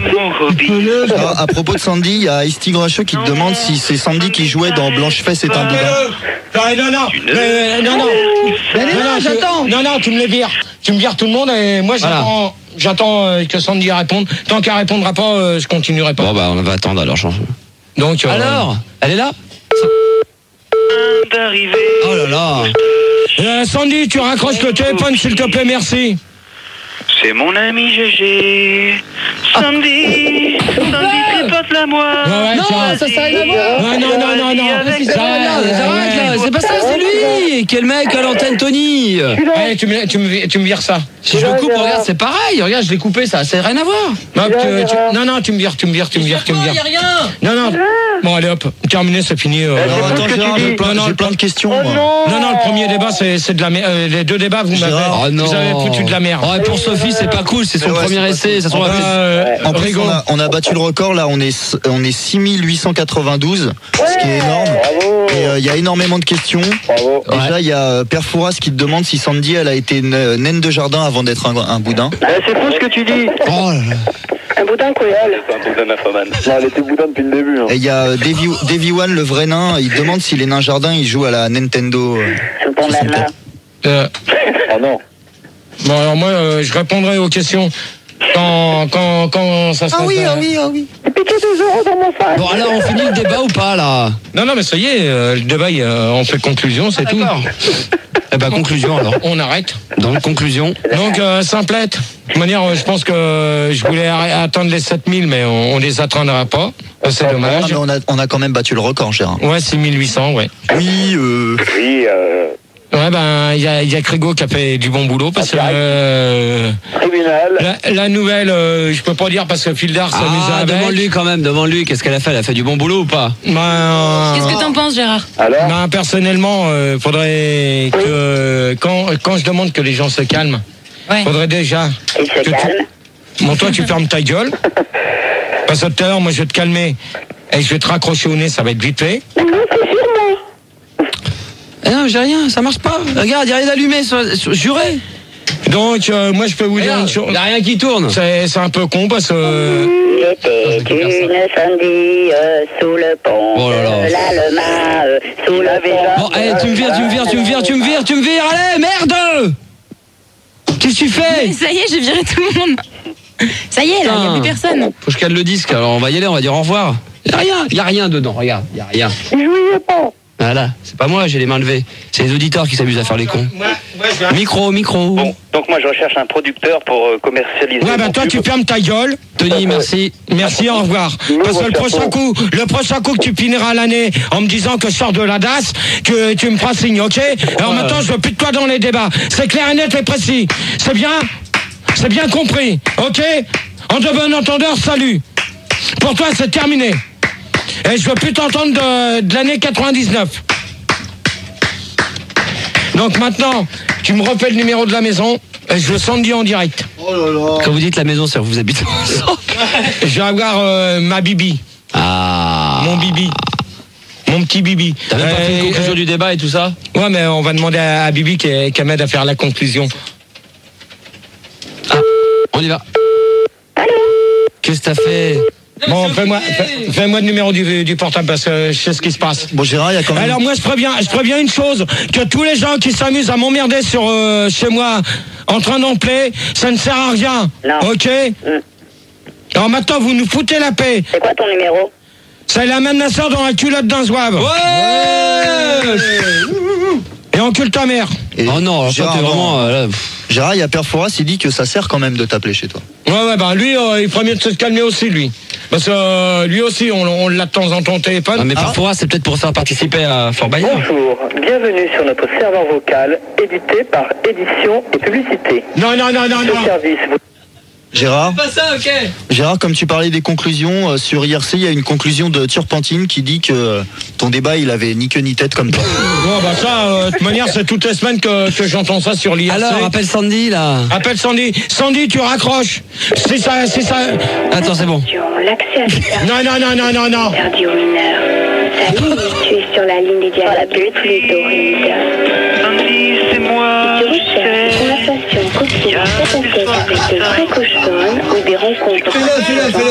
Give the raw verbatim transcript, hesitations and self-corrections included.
mon hobby. À, à propos de Sandy, il y a Ice Tigre H qui te demande si c'est Sandy qui jouait dans Blanche-Fesse est un boudin. Non, non, mais, non, non. Mais non, non, j'attends. Non, non, tu me les vires. Tu me vires tout le monde et moi j'attends, voilà. j'attends euh, que Sandy réponde. Tant qu'elle répondra pas, euh, je continuerai pas. Bon bah on va attendre alors. Donc. Euh, alors, elle est là. D'arriver. Oh là là. Euh, Sandy, tu raccroches le téléphone s'il te plaît, merci. C'est mon ami Gégé. Sandy, Sandy, tripote-la moi. Ouais, ouais, Non, ça, ça, ça n'a rien à voir. non, non, non, non, non. Avec Ça, ça, ouais, Arrête là, ouais. c'est pas ça, c'est lui. Quel mec à l'antenne, Tony. Allez, tu me, tu me, tu me vires ça. Si je le coupe, regarde, c'est pareil. Regarde, je l'ai coupé, ça, ça n'a rien à voir. Non, tu, tu, non, non, tu me vires, tu me vires, tu me vires, tu me Il y a vires. rien. Non, non. Bon, allez hop, terminé, c'est fini. Euh, Alors attends, Gérard, j'ai plein, Non, non, j'ai plein de questions. Oh moi. non. Non, non, le premier débat, c'est, c'est de la merde. Euh, les deux débats, vous m'avez, Gérard. Oh non. vous avez foutu de la merde. Oh, et pour Sophie, c'est pas cool, c'est son Mais ouais, premier c'est pas essai. cool. Ça se En trouve, plus, elle- Euh, En plus, Rigaud. on a, on a battu le record, là, on est, on est six mille huit cent quatre-vingt-douze, ce qui est énorme. Bravo. Et il euh, y a énormément de questions. Bravo. Déjà, il y a euh, Père Fouras qui te demande si Sandy, elle a été une naine de jardin avant d'être un, un boudin. Ah, c'est faux ce que tu dis. Oh là là. Un boudin coyol. C'est un boudin nymphomane. Non, elle était boudin depuis le début. Hein. Et il y a euh, Davy, Davy One, le vrai nain, il te demande si les nains jardins, ils jouent à la Nintendo. euh, C'est ton soixante-quatre. nana. Euh, Oh non. bon, alors moi, euh, je répondrai aux questions quand, quand, quand ça se Ah oui, passe, ah euh, oui, ah oui. Piquez deux euros dans mon sac. Bon, alors on finit le débat ou pas là? Non, non, mais ça y est, euh, le débat, il, euh, on fait conclusion, c'est tout. D'accord. Eh ben conclusion alors. On arrête. Donc conclusion. Donc, euh, simplette. De toute manière, euh, je pense que euh, je voulais arr- attendre les sept mille, mais on, on les atteindra pas. Euh, C'est Ah, dommage. mais on, a, on a quand même battu le record, Gérard. Ouais, six mille huit cents, ouais. Oui, euh, Oui, euh, Ouais, ben, il y a, y a Crégo qui a fait du bon boulot parce que euh, tribunal. la, la nouvelle, euh, je peux pas dire parce que Fildar s'amuse Ah, avec. demande-lui quand même, demande-lui. Qu'est-ce qu'elle a fait? Elle a fait du bon boulot ou pas? Ben, euh, Qu'est-ce que t'en penses, Gérard? Alors ben, personnellement, euh, faudrait que quand, quand je demande que les gens se calment, Ouais. faudrait déjà Il se que tu- calme. Bon, toi, tu fermes ta gueule. Parce que tout à l'heure, moi, je vais te calmer et je vais te raccrocher au nez, ça va être vite fait. Eh non, j'ai rien, ça marche pas. Regarde, y a rien d'allumé, sur- sur- juré. Donc, euh, moi, je peux vous dire une chose. Y a rien qui tourne. C'est, c'est un peu con parce que. euh, J'étais une Sandy euh, sous le pont. Oh là là. de l'Allemagne, euh, sous le pont. Bon, allez, tu me vires, tu me vires, tu me vires, tu me vires, tu me vires, allez, merde! Qu'est-ce que tu fais? Ça y est, j'ai viré tout le monde. Ça y est, là, il n'y a plus personne. Faut que je cale le disque, alors on va y aller, on va dire au revoir. Y a rien, y a rien dedans, regarde, y a rien. Jouiez pas. Voilà, c'est pas moi, j'ai les mains levées. C'est les auditeurs qui s'amusent à faire les cons. Moi, moi, je vais- Micro, micro. Bon, donc moi je recherche un producteur pour euh, commercialiser. Ouais, ben mon toi, tu pub. fermes ta gueule. Tony, merci. Merci, au revoir. Parce que le prochain coup, le prochain coup que tu finiras l'année en me disant que je sors de la D A S, que tu me feras signe, ok? Alors maintenant, je veux plus de toi dans les débats. C'est clair et net et précis. C'est bien? C'est bien compris, ok? En de bon entendeur, salut. Pour toi, c'est terminé. Et je veux plus t'entendre de, de l'année quatre-vingt-dix-neuf. Donc maintenant, tu me refais le numéro de la maison et je veux Sandy en direct. Quand vous dites la maison, c'est vous habitez ensemble. Je vais avoir euh, ma bibi, Ah. mon bibi, mon petit bibi. T'as même pas fait une Euh, conclusion euh, du débat et tout ça? Ouais, mais on va demander à, à Bibi qu'elle qu'elle m'aide à faire la conclusion. On y va. Qu'est-ce que t'as fait? Bon, fais-moi fais- fais-moi le numéro du, du portable parce que je sais ce qui se passe. bon, Gérard, il y a quand même. Alors moi je préviens, je préviens une chose, que tous les gens qui s'amusent à m'emmerder sur euh, chez moi en train d'empler, ça ne sert à rien. Non. Ok. Alors maintenant vous nous foutez la paix. C'est quoi ton numéro? C'est la même nasseur dans la culotte d'un zouave. Ouais! Et encule ta mère. Et Oh non, alors toi Gérard, t'es non. vraiment. euh, là, pff. Gérard, il y a Père Fouras, il dit que ça sert quand même de t'appeler chez toi. Ouais ouais bah lui euh, il ferait mieux de se calmer aussi lui. Parce que euh, lui aussi on, on l'a de temps en temps au téléphone. Ah, mais Ah. parfois, c'est peut-être pour faire participer à Fort Bayard. Bonjour, bienvenue sur notre serveur vocal, édité par édition et publicité. Non non non non Ce non. service vous Gérard, Pas ça, ok. Gérard, comme tu parlais des conclusions, euh, sur I R C, il y a une conclusion de Turpentine qui dit que euh, ton débat, il avait ni queue ni tête comme toi. Bon bah ça, euh, de toute manière, c'est toutes les semaines que, que j'entends ça sur l'I R C. Alors, appelle Sandy là. Appelle Sandy. Sandy, tu raccroches. C'est ça, c'est ça. Attends, c'est bon. L'accès à cette Non, non, non, non, non, non. perdu au mineur. Salut, tu es sur la ligne des dialogues les plus torrides. Sandy, c'est moi, Tu je recherches une sais. conversation quotidienne tête à tête avec des vrais cochons ou des rencontres.